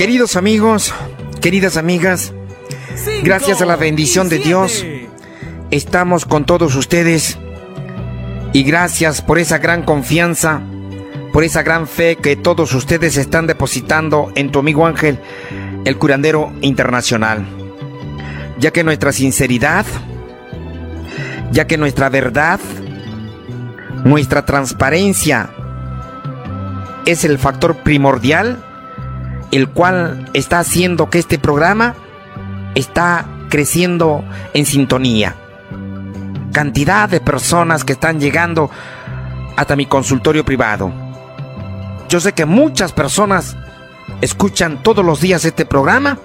Queridos amigos, queridas amigas, gracias a la bendición de Dios, estamos con todos ustedes. Y gracias por esa gran confianza, por esa gran fe que todos ustedes están depositando en tu amigo Ángel, el curandero internacional. Ya que nuestra sinceridad, ya que nuestra verdad, nuestra transparencia es el factor primordial, el cual está haciendo que este programa está creciendo en sintonía. Cantidad de personas que están llegando hasta mi consultorio privado. Yo sé que muchas personas escuchan todos los días este programa,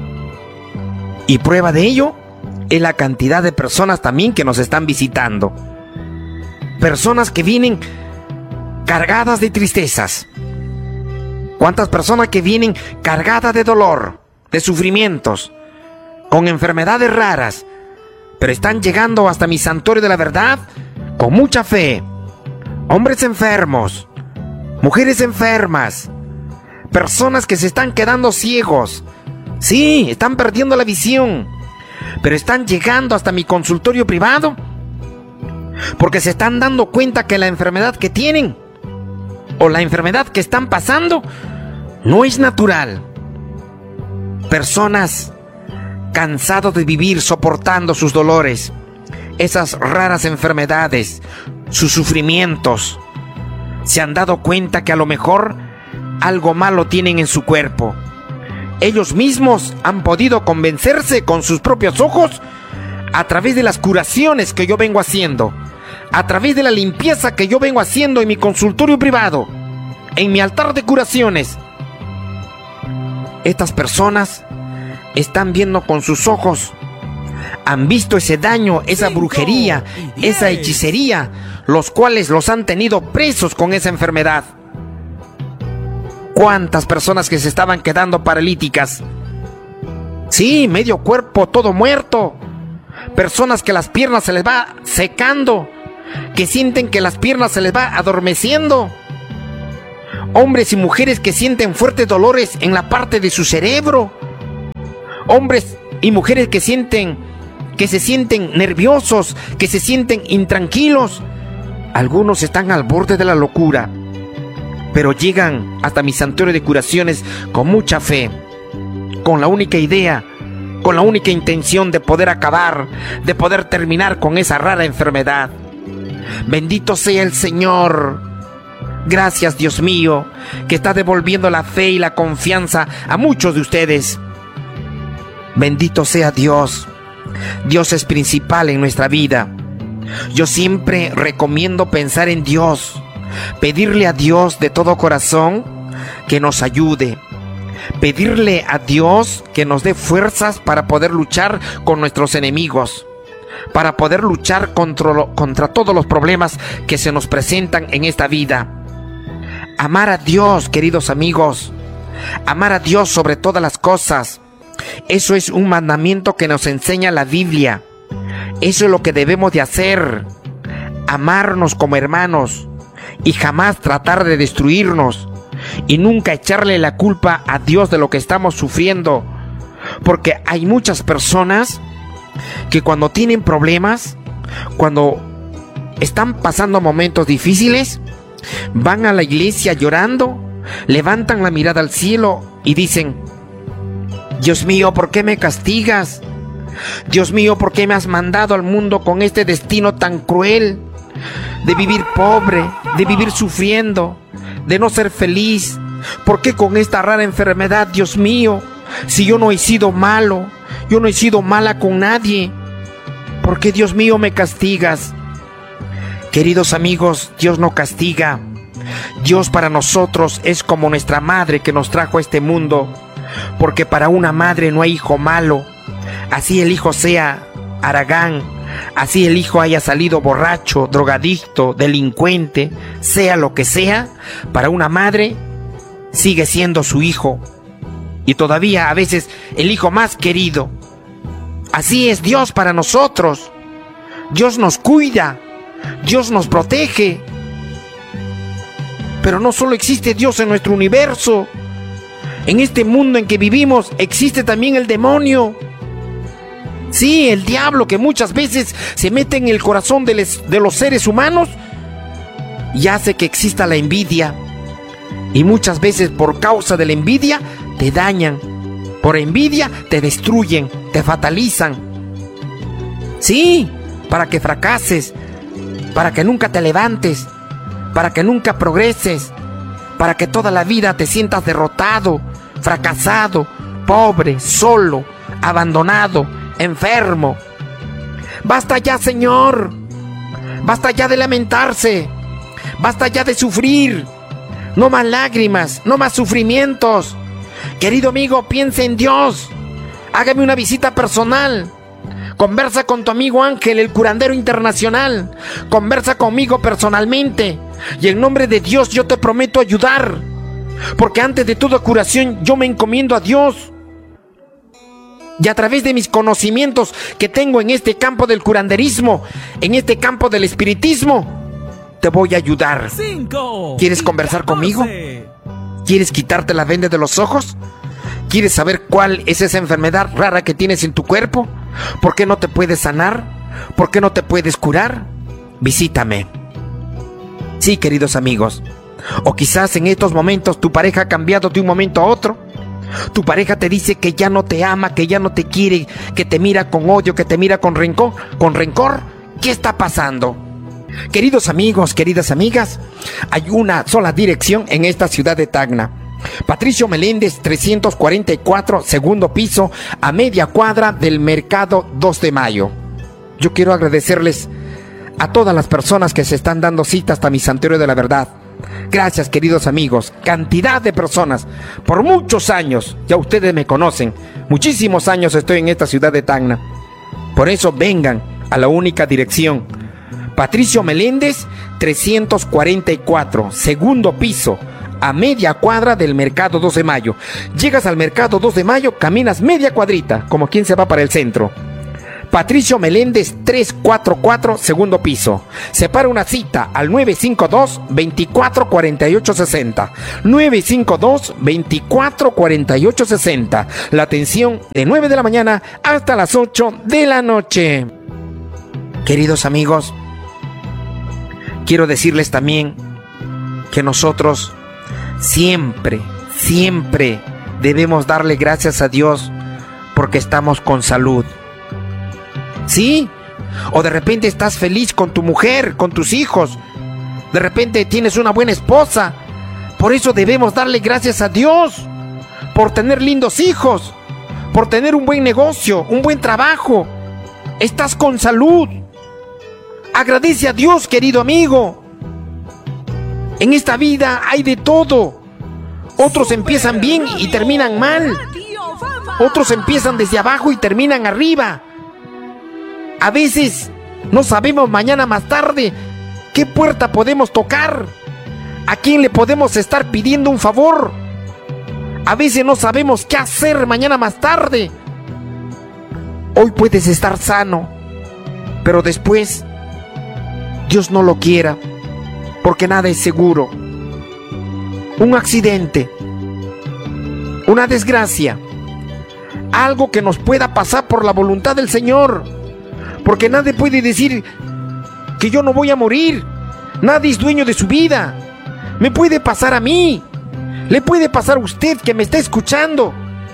y prueba de ello es la cantidad de personas también que nos están visitando. Personas que vienen cargadas de tristezas. ¿Cuántas personas que vienen cargadas de dolor, de sufrimientos, con enfermedades raras, pero están llegando hasta mi santuario de la verdad con mucha fe? Hombres enfermos, mujeres enfermas, personas que se están quedando ciegos. Sí, están perdiendo la visión, pero están llegando hasta mi consultorio privado porque se están dando cuenta que la enfermedad que tienen o la enfermedad que están pasando no es natural. Personas cansados de vivir soportando sus dolores, esas raras enfermedades, sus sufrimientos, se han dado cuenta que a lo mejor algo malo tienen en su cuerpo. Ellos mismos han podido convencerse con sus propios ojos a través de las curaciones que yo vengo haciendo, a través de la limpieza que yo vengo haciendo en mi consultorio privado, en mi altar de curaciones. Estas personas están viendo con sus ojos, han visto ese daño, esa brujería, esa hechicería, los cuales los han tenido presos con esa enfermedad. ¿Cuántas personas que se estaban quedando paralíticas? Sí, medio cuerpo todo muerto. Personas que las piernas se les va secando, que sienten que las piernas se les va adormeciendo. Hombres y mujeres que sienten fuertes dolores en la parte de su cerebro. Hombres y mujeres que se sienten nerviosos, que se sienten intranquilos. Algunos están al borde de la locura, pero llegan hasta mi santuario de curaciones con mucha fe, con la única idea, con la única intención de poder acabar, de poder terminar con esa rara enfermedad. Bendito sea el Señor. Gracias, Dios mío, que está devolviendo la fe y la confianza a muchos de ustedes. Bendito sea Dios. Dios es principal en nuestra vida. Yo siempre recomiendo pensar en Dios, pedirle a Dios de todo corazón que nos ayude, pedirle a Dios que nos dé fuerzas para poder luchar con nuestros enemigos, para poder luchar contra todos los problemas que se nos presentan en esta vida. Amar a Dios, queridos amigos, amar a Dios sobre todas las cosas. Eso es un mandamiento que nos enseña la Biblia. Eso es lo que debemos de hacer, amarnos como hermanos y jamás tratar de destruirnos y nunca echarle la culpa a Dios de lo que estamos sufriendo, porque hay muchas personas que cuando tienen problemas, cuando están pasando momentos difíciles, van a la iglesia llorando, levantan la mirada al cielo y dicen: Dios mío, ¿por qué me castigas? Dios mío, ¿por qué me has mandado al mundo con este destino tan cruel? De vivir pobre, de vivir sufriendo, de no ser feliz. ¿Por qué con esta rara enfermedad, Dios mío? Si yo no he sido malo, yo no he sido mala con nadie. ¿Por qué, Dios mío, me castigas? Queridos amigos, Dios no castiga. Dios para nosotros es como nuestra madre que nos trajo a este mundo, porque para una madre no hay hijo malo. Así el hijo sea haragán, así el hijo haya salido borracho, drogadicto, delincuente, sea lo que sea, para una madre sigue siendo su hijo, y todavía a veces el hijo más querido. Así es Dios para nosotros. Dios nos cuida, Dios nos protege. Pero no solo existe Dios en nuestro universo, En este mundo en que vivimos existe también el demonio. Sí, el diablo, que muchas veces se mete en el corazón de los seres humanos y hace que exista la envidia. Y muchas veces por causa de la envidia te dañan. Por envidia te destruyen, te fatalizan. Sí, para que fracases, para que nunca te levantes, para que nunca progreses, para que toda la vida te sientas derrotado, fracasado, pobre, solo, abandonado, enfermo. Basta ya, Señor. Basta ya de lamentarse. Basta ya de sufrir. No más lágrimas, no más sufrimientos. Querido amigo, piensa en Dios. Hágame una visita personal. Conversa con tu amigo Ángel, el curandero internacional. Conversa conmigo personalmente. Y en nombre de Dios yo te prometo ayudar. Porque antes de toda curación yo me encomiendo a Dios. Y a través de mis conocimientos que tengo en este campo del curanderismo, en este campo del espiritismo, te voy a ayudar. ¿Quieres conversar conmigo? ¿Quieres quitarte la venda de los ojos? ¿Quieres saber cuál es esa enfermedad rara que tienes en tu cuerpo? ¿Por qué no te puedes sanar? ¿Por qué no te puedes curar? Visítame. Sí, queridos amigos. O quizás en estos momentos tu pareja ha cambiado de un momento a otro. Tu pareja te dice que ya no te ama, que ya no te quiere, que te mira con odio, que te mira con rencor. ¿Qué está pasando? Queridos amigos, queridas amigas, hay una sola dirección en esta ciudad de Tacna. Patricio Meléndez 344, segundo piso, a media cuadra del Mercado 2 de Mayo. Yo quiero agradecerles a todas las personas que se están dando cita hasta mi santuario de la verdad. Gracias, queridos amigos, cantidad de personas, por muchos años, ya ustedes me conocen, muchísimos años estoy en esta ciudad de Tacna. Por eso vengan a la única dirección, Patricio Meléndez 344, segundo piso, a media cuadra del Mercado 2 de Mayo. Llegas al Mercado 2 de Mayo, caminas media cuadrita, como quien se va para el centro. Patricio Meléndez 344, segundo piso. Separa una cita al 952-244860. 952-244860. La atención de 9 de la mañana hasta las 8 de la noche. Queridos amigos, quiero decirles también que nosotros siempre debemos darle gracias a Dios porque estamos con salud. ¿Sí? O de repente estás feliz con tu mujer, con tus hijos. De repente tienes una buena esposa. Por eso debemos darle gracias a Dios por tener lindos hijos, por tener un buen negocio, un buen trabajo. Estás con salud. Agradece a Dios, querido amigo. En esta vida hay de todo. Otros empiezan bien y terminan mal. Otros empiezan desde abajo y terminan arriba. A veces no sabemos mañana más tarde qué puerta podemos tocar, a quién le podemos estar pidiendo un favor. A veces no sabemos qué hacer mañana más tarde. Hoy puedes estar sano, pero después Dios no lo quiera, porque nada es seguro. Un accidente, una desgracia, algo que nos pueda pasar por la voluntad del Señor. Porque nadie puede decir que yo no voy a morir. Nadie es dueño de su vida. Me puede pasar a mí. Le puede pasar a usted que me está escuchando.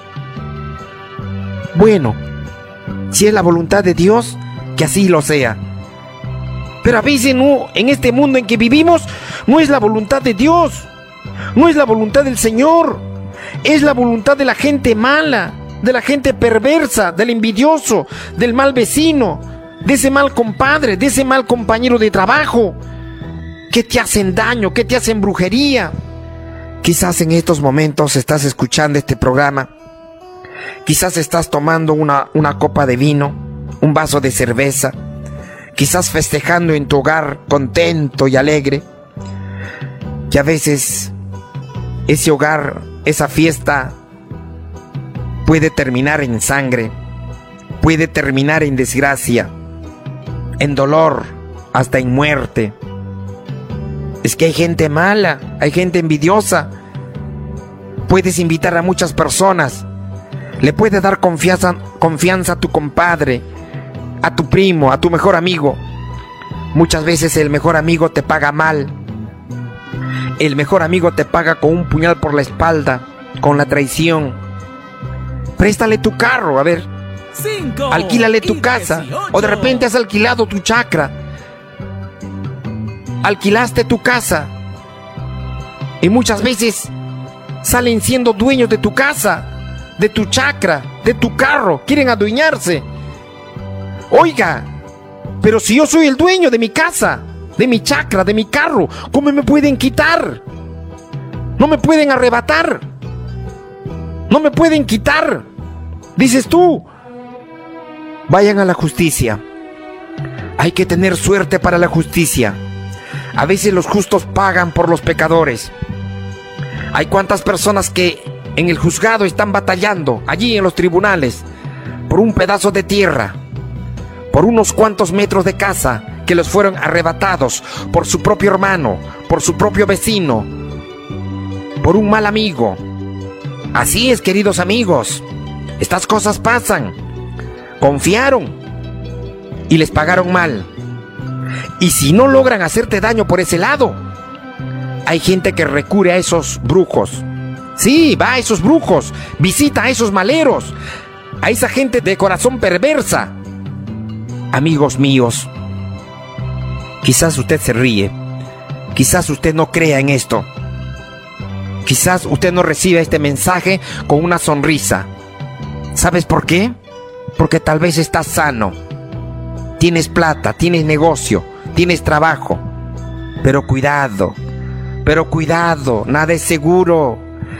Bueno, si es la voluntad de Dios, que así lo sea. Pero a veces no, en este mundo en que vivimos, no es la voluntad de Dios. No es la voluntad del Señor. Es la voluntad de la gente mala, de la gente perversa, del envidioso, del mal vecino, de ese mal compadre, de ese mal compañero de trabajo, que te hacen daño, que te hacen brujería. Quizás en estos momentos estás escuchando este programa, quizás estás tomando una copa de vino, un vaso de cerveza, quizás festejando en tu hogar contento y alegre, que a veces ese hogar, esa fiesta puede terminar en sangre, puede terminar en desgracia, en dolor, hasta en muerte. Es que hay gente mala, hay gente envidiosa, Puedes invitar a muchas personas. Le puedes dar confianza a tu compadre, a tu primo, a tu mejor amigo. Muchas veces el mejor amigo te paga mal. El mejor amigo te paga con un puñal por la espalda, con la traición. Préstale tu carro, a ver. Alquílale tu casa. 18. O de repente has alquilado tu chacra. Alquilaste tu casa. Y muchas veces salen siendo dueños de tu casa, de tu chacra, de tu carro. Quieren adueñarse. Oiga, pero si yo soy el dueño de mi casa, de mi chacra, de mi carro, ¿cómo me pueden quitar? No me pueden arrebatar. No me pueden quitar. Dices tú. Vayan a la justicia. Hay que tener suerte para la justicia. A veces los justos pagan por los pecadores. Hay cuantas personas que en el juzgado están batallando, allí en los tribunales, por un pedazo de tierra, por unos cuantos metros de casa que les fueron arrebatados por su propio hermano, por su propio vecino, por un mal amigo. Así es, queridos amigos, estas cosas pasan. Confiaron y les pagaron mal. Y si no logran hacerte daño por ese lado, hay gente que recurre a esos brujos. Sí, va a esos brujos, visita a esos maleros, a esa gente de corazón perversa. Amigos míos, quizás usted se ríe, quizás usted no crea en esto, quizás usted no reciba este mensaje con una sonrisa. ¿Sabes por qué? Porque tal vez estás sano, tienes plata, tienes negocio, tienes trabajo, pero cuidado, nada es seguro,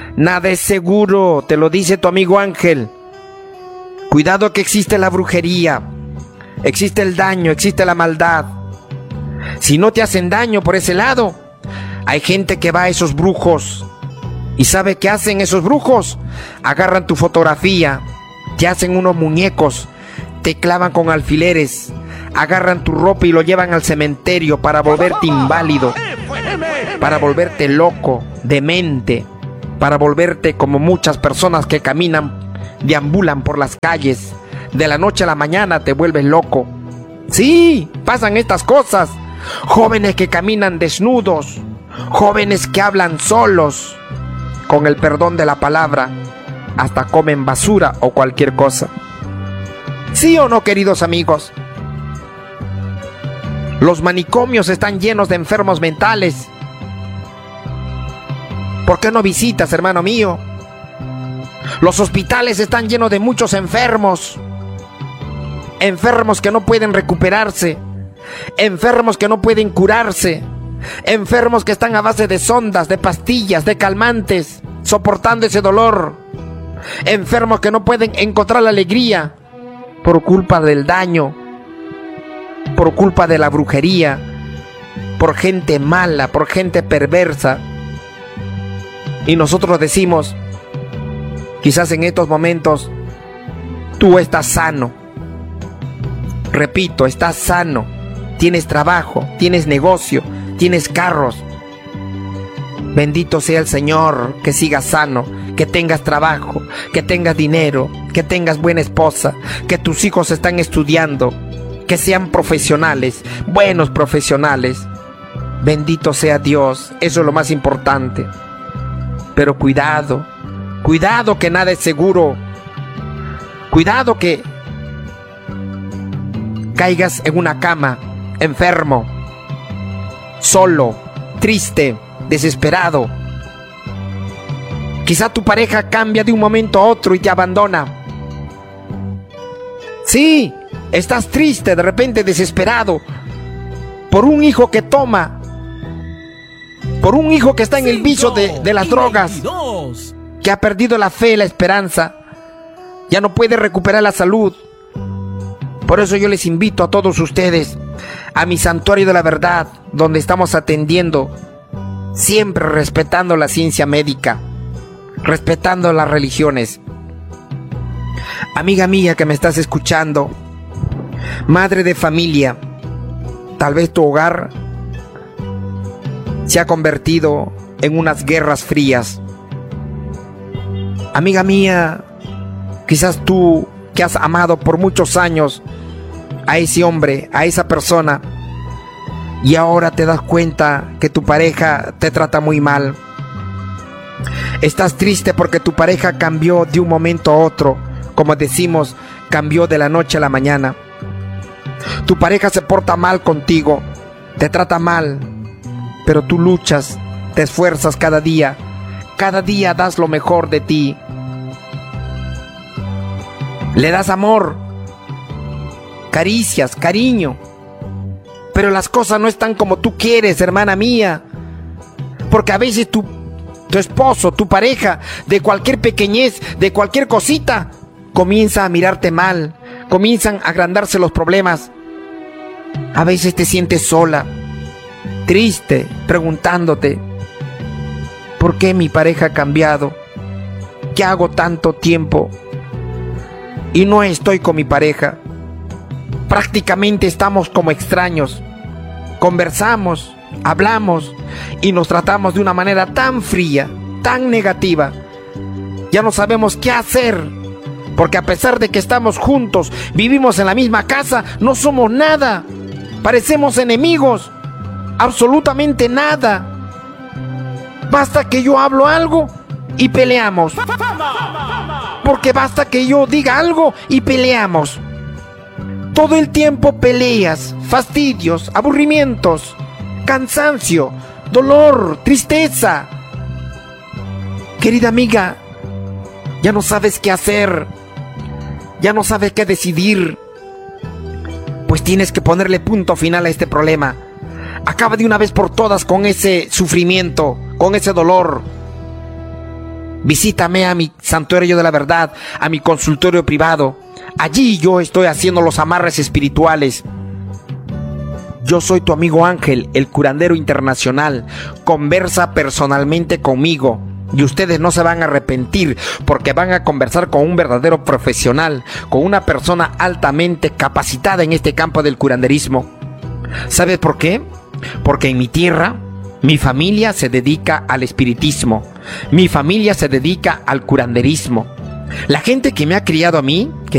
te lo dice tu amigo Ángel. Cuidado que existe la brujería, existe el daño, existe la maldad. Si no te hacen daño por ese lado, hay gente que va a esos brujos. ¿Y sabe qué hacen esos brujos? Agarran tu fotografía, te hacen unos muñecos, te clavan con alfileres, agarran tu ropa y lo llevan al cementerio para volverte inválido, para volverte loco, demente, para volverte como muchas personas que caminan, deambulan por las calles. De la noche a la mañana te vuelves loco. Sí, pasan estas cosas. Jóvenes que caminan desnudos, jóvenes que hablan solos, con el perdón de la palabra, hasta comen basura o cualquier cosa. ¿Sí o no, queridos amigos? Los manicomios están llenos de enfermos mentales. ¿Por qué no visitas, hermano mío? Los hospitales están llenos de muchos enfermos. Enfermos que no pueden recuperarse. Enfermos que no pueden curarse. Enfermos que están a base de sondas, de pastillas, de calmantes, soportando ese dolor. Enfermos que no pueden encontrar la alegría por culpa del daño, por culpa de la brujería, por gente mala, por gente perversa. Y nosotros decimos, quizás en estos momentos, tú estás sano. Repito, estás sano. Tienes trabajo, tienes negocio, tienes carros. Bendito sea el Señor, que sigas sano, que tengas trabajo, que tengas dinero, que tengas buena esposa, que tus hijos están estudiando, que sean profesionales, buenos profesionales. Bendito sea Dios, eso es lo más importante. Pero cuidado, cuidado que nada es seguro. Cuidado que caigas en una cama, enfermo, solo, triste, desesperado. Quizá tu pareja cambia de un momento a otro y te abandona. Sí, estás triste, de repente desesperado, por un hijo que toma, por un hijo que está en el vicio de las drogas, que ha perdido la fe y la esperanza, ya no puede recuperar la salud. Por eso yo les invito a todos ustedes a mi santuario de la verdad, donde estamos atendiendo, siempre respetando la ciencia médica, respetando las religiones. Amiga mía que me estás escuchando, madre de familia, tal vez tu hogar se ha convertido en unas guerras frías. Amiga mía, quizás tú que has amado por muchos años a ese hombre, a esa persona, y ahora te das cuenta que tu pareja te trata muy mal. Estás triste porque tu pareja cambió de un momento a otro, como decimos, cambió de la noche a la mañana. Tu pareja se porta mal contigo, te trata mal, pero tú luchas, te esfuerzas cada día das lo mejor de ti. Le das amor, caricias, cariño, pero las cosas no están como tú quieres, hermana mía, porque a veces tu esposo, tu pareja, de cualquier pequeñez, de cualquier cosita, comienza a mirarte mal, comienzan a agrandarse los problemas. A veces te sientes sola, triste, preguntándote, ¿por qué mi pareja ha cambiado? ¿Qué hago tanto tiempo y no estoy con mi pareja? Prácticamente estamos como extraños. Conversamos, hablamos y nos tratamos de una manera tan fría, tan negativa. Ya no sabemos qué hacer, porque a pesar de que estamos juntos, vivimos en la misma casa, no somos nada. Parecemos enemigos, absolutamente nada. Basta que yo hablo algo y peleamos. Porque basta que yo diga algo y peleamos. Todo el tiempo peleas, fastidios, aburrimientos, cansancio, dolor, tristeza. Querida amiga, ya no sabes qué hacer, ya no sabes qué decidir. Pues tienes que ponerle punto final a este problema. Acaba de una vez por todas con ese sufrimiento, con ese dolor. Visítame a mi santuario de la verdad, a mi consultorio privado. Allí yo estoy haciendo los amarres espirituales. Yo soy tu amigo Ángel, el curandero internacional. Conversa personalmente conmigo y ustedes no se van a arrepentir, porque van a conversar con un verdadero profesional, con una persona altamente capacitada en este campo del curanderismo. ¿Sabes por qué? Porque en mi tierra, mi familia se dedica al espiritismo. Mi familia se dedica al curanderismo. La gente que me ha criado a mí,